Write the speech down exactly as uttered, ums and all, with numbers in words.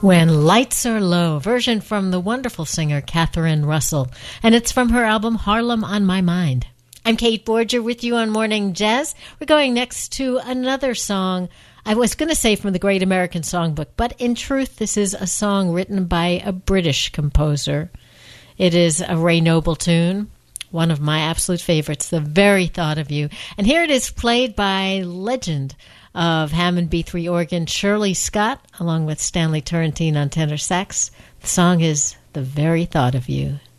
When Lights Are Low, version from the wonderful singer Catherine Russell, and it's from her album Harlem on My Mind. I'm Kate Borger with you on Morning Jazz. We're going next to another song. I was going to say from the Great American Songbook, but in truth, this is a song written by a British composer. It is a Ray Noble tune, one of my absolute favorites, The Very Thought of You. And here it is played by legend of Hammond B three organ Shirley Scott, along with Stanley Turrentine on tenor sax. The song is The Very Thought of You.